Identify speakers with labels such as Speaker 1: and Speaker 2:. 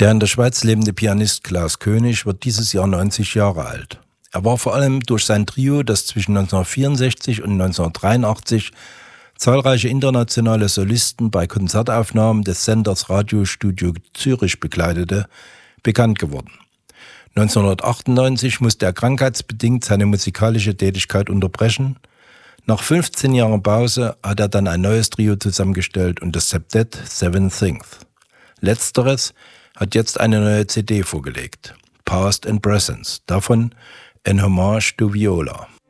Speaker 1: Der in der Schweiz lebende Pianist Klaus König wird dieses Jahr 90 Jahre alt. Er war vor allem durch sein Trio, das zwischen 1964 und 1983 zahlreiche internationale Solisten bei Konzertaufnahmen des Senders Radiostudio Zürich begleitete, bekannt geworden. 1998 musste er krankheitsbedingt seine musikalische Tätigkeit unterbrechen. Nach 15 Jahren Pause hat er dann ein neues Trio zusammengestellt und das Septett Seven Things. Letzteres hat jetzt eine neue CD vorgelegt, Past and Presence, davon En Hommage to Viola.